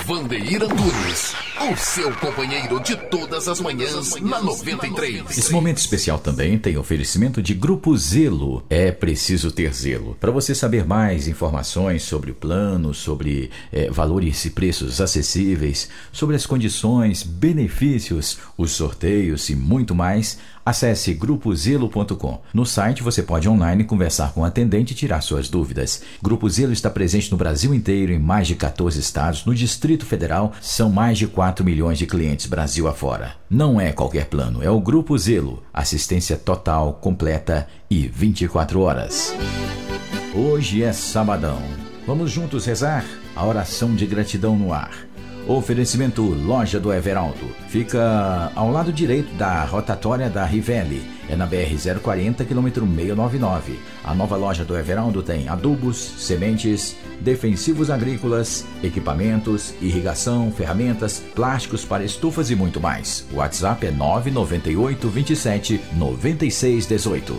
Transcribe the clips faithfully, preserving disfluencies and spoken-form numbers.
Vandeir Antunes, o seu companheiro de todas as manhãs na noventa e três. Esse momento especial também tem oferecimento de Grupo Zelo. É preciso ter zelo. Para você saber mais informações sobre o plano, sobre é, valores e preços acessíveis, sobre as condições, benefícios, os sorteios e muito mais, acesse grupo zelo ponto com. No site você pode online conversar com o atendente e tirar suas dúvidas. Grupo Zelo está presente no Brasil inteiro, em mais de quatorze estados. No Distrito Federal, são mais de quatro milhões de clientes Brasil afora. Não é qualquer plano, é o Grupo Zelo. Assistência total, completa e vinte e quatro horas. Hoje é sabadão. Vamos juntos rezar a oração de gratidão no ar. Oferecimento Loja do Everaldo. Fica ao lado direito da rotatória da Rivelli. É na B R zero quarenta, quilômetro seiscentos e noventa e nove. A nova Loja do Everaldo tem adubos, sementes, defensivos agrícolas, equipamentos, irrigação, ferramentas, plásticos para estufas e muito mais. O WhatsApp é nove nove oito, dois sete, nove seis um oito.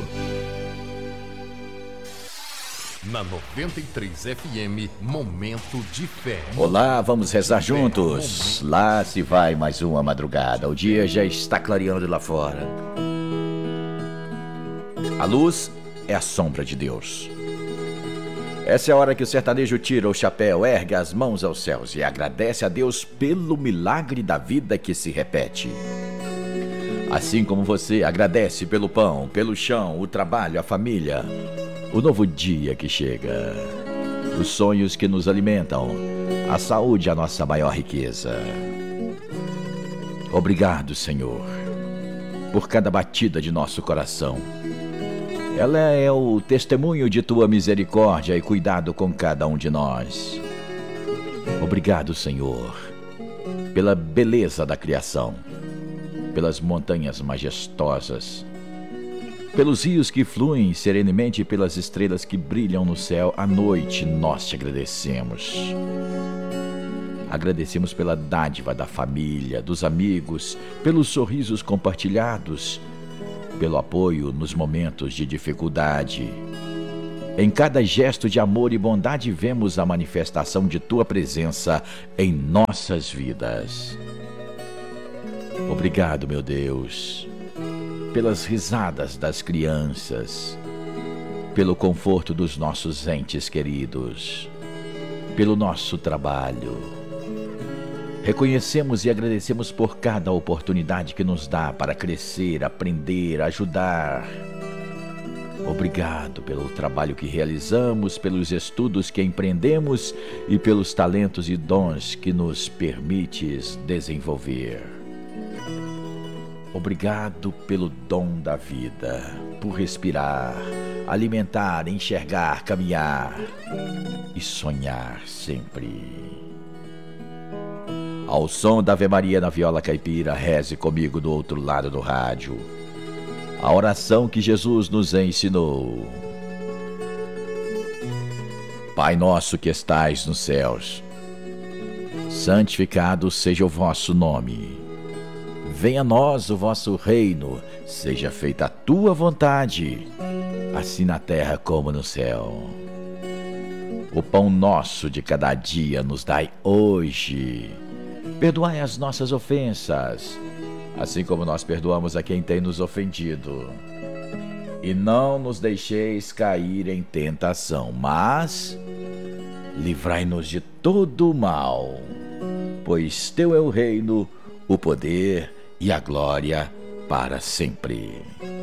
Na noventa e três F M, Momento de Fé. Olá, vamos rezar juntos. Lá se vai mais uma madrugada. O dia já está clareando lá fora. A luz é a sombra de Deus. Essa é a hora que o sertanejo tira o chapéu, ergue as mãos aos céus e agradece a Deus pelo milagre da vida que se repete. Assim como você agradece pelo pão, pelo chão, o trabalho, a família, o novo dia que chega, os sonhos que nos alimentam, a saúde, a nossa maior riqueza. Obrigado, Senhor, por cada batida de nosso coração. Ela é o testemunho de tua misericórdia e cuidado com cada um de nós. Obrigado, Senhor, pela beleza da criação, pelas montanhas majestosas, pelos rios que fluem serenemente e pelas estrelas que brilham no céu. À noite nós te agradecemos. Agradecemos pela dádiva da família, dos amigos, pelos sorrisos compartilhados, pelo apoio nos momentos de dificuldade. Em cada gesto de amor e bondade vemos a manifestação de tua presença em nossas vidas. Obrigado, meu Deus, pelas risadas das crianças, pelo conforto dos nossos entes queridos, pelo nosso trabalho. Reconhecemos e agradecemos por cada oportunidade que nos dá para crescer, aprender, ajudar. Obrigado pelo trabalho que realizamos, pelos estudos que empreendemos e pelos talentos e dons que nos permites desenvolver. Obrigado pelo dom da vida, por respirar, alimentar, enxergar, caminhar e sonhar sempre. Ao som da Ave Maria na viola caipira, reze comigo do outro lado do rádio a oração que Jesus nos ensinou. Pai nosso que estais nos céus, santificado seja o vosso nome. Venha a nós o vosso reino, seja feita a tua vontade, assim na terra como no céu. O pão nosso de cada dia nos dai hoje. Perdoai as nossas ofensas, assim como nós perdoamos a quem tem nos ofendido. E não nos deixeis cair em tentação, mas livrai-nos de todo o mal, pois teu é o reino, o poder e a glória para sempre.